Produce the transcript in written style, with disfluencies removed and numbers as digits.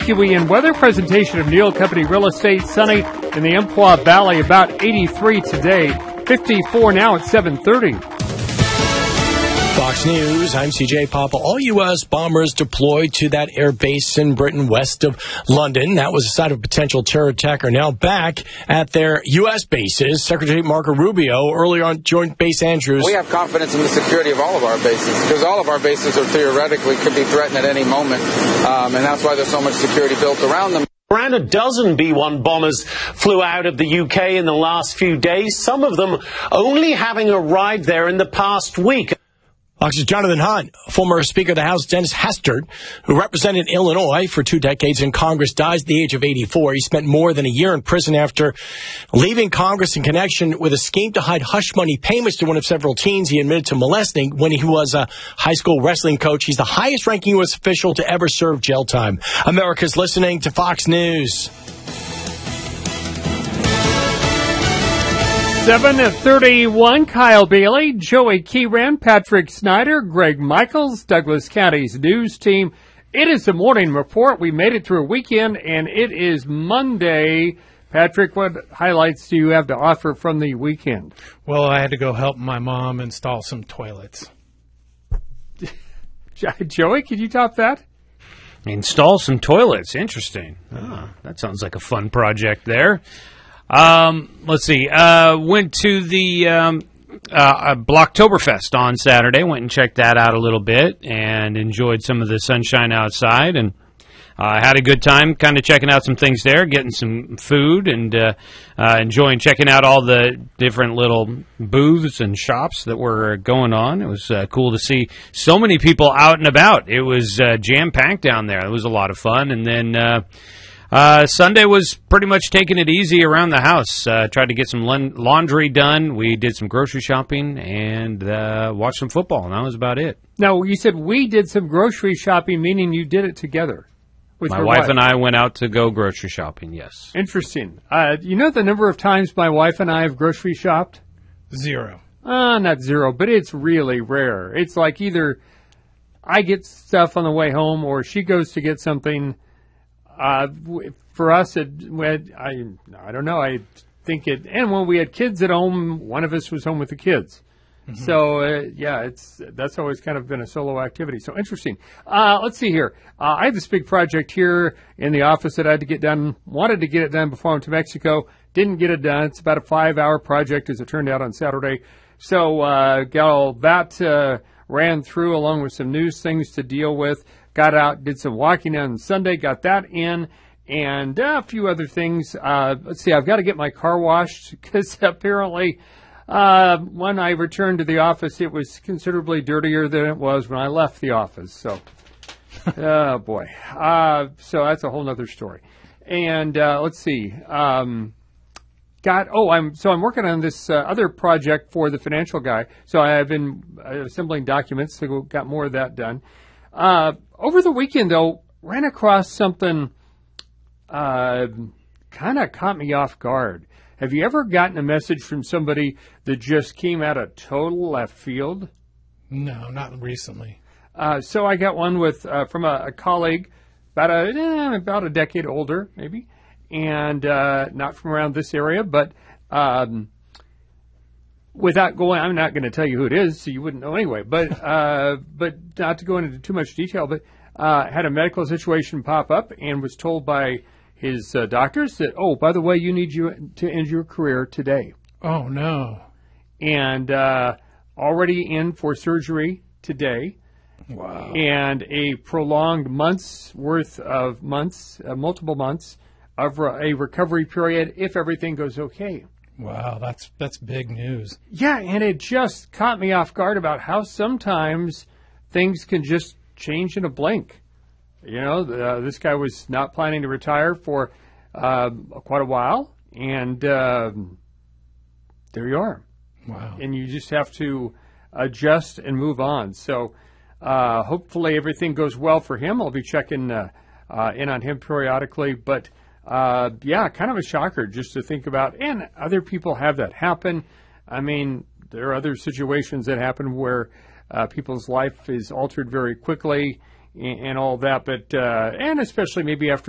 KQEN weather presentation of Neal Company Real Estate. Sunny in the Umpqua Valley, about 83 today, 54 now at 7:30. Fox News, I'm CJ Papa. All U.S. bombers deployed to that air base in Britain west of London. That was the site of a potential terror attack are now back at their U.S. bases. Secretary Marco Rubio earlier on Joint Base Andrews. We have confidence in the security of all of our bases because all of our bases are theoretically could be threatened at any moment, and that's why there's so much security built around them. Around a dozen B-1 bombers flew out of the UK in the last few days, some of them only having arrived there in the past week. Fox's Jonathan Hahn, former Speaker of the House Dennis Hastert, who represented Illinois for 2 decades in Congress, dies at the age of 84. He spent more than a year in prison after leaving Congress in connection with a scheme to hide hush money payments to one of several teens he admitted to molesting when he was a high school wrestling coach. He's the highest-ranking U.S. official to ever serve jail time. America's listening to Fox News. 7:31, Kyle Bailey, Joey Kieran, Patrick Snyder, Greg Michaels, Douglas County's news team. It is the morning report. We made it through a weekend, and it is Monday. Patrick, what highlights do you have to offer from the weekend? Well, I had to go help my mom install some toilets. Joey, can you top that? Install some toilets. Interesting. Oh, that sounds like a fun project there. Let's see. Went to the Blocktoberfest on Saturday. Went and checked that out a little bit and enjoyed some of the sunshine outside and had a good time kind of checking out some things there, getting some food and enjoying checking out all the different little booths and shops that were going on. It was cool to see so many people out and about. It was jam-packed down there. It was a lot of fun. And then Sunday was pretty much taking it easy around the house. Tried to get some laundry done. We did some grocery shopping and watched some football, and that was about it. Now, you said we did some grocery shopping, meaning you did it together with my wife and I went out to go grocery shopping, yes. Interesting. You know the number of times my wife and I have grocery shopped? 0. Not 0, but it's really rare. It's like either I get stuff on the way home or she goes to get something. For us, I don't know. I think it. And when we had kids at home, one of us was home with the kids. Mm-hmm. So that's always kind of been a solo activity. So interesting. Let's see here. I have this big project here in the office that I had to get done. Wanted to get it done before I went to Mexico. Didn't get it done. It's about a 5-hour project, as it turned out on Saturday. So got all that ran through along with some news things to deal with. Got out, did some walking on Sunday, got that in, and a few other things. Let's see, I've got to get my car washed because apparently when I returned to the office, it was considerably dirtier than it was when I left the office. So, oh boy. So that's a whole other story. And let's see. I'm working on this other project for the financial guy. So I have been assembling documents, so got more of that done. Over the weekend, though, ran across something kind of caught me off guard. Have you ever gotten a message from somebody that just came out of total left field? No, not recently. So I got one from a colleague, about a decade older, maybe, and not from around this area, but without going, I'm not going to tell you who it is, so you wouldn't know anyway. But not to go into too much detail, but had a medical situation pop up and was told by his doctors that, oh, by the way, you need to end your career today. Oh no! And already in for surgery today. Wow! And a prolonged multiple months of a recovery period if everything goes okay. Wow, that's big news. Yeah, and it just caught me off guard about how sometimes things can just change in a blink. You know, this guy was not planning to retire for quite a while, and there you are. Wow. And you just have to adjust and move on. So hopefully everything goes well for him. I'll be checking in on him periodically, but kind of a shocker just to think about. And other people have that happen. I mean, there are other situations that happen where people's life is altered very quickly and all that, but and especially maybe after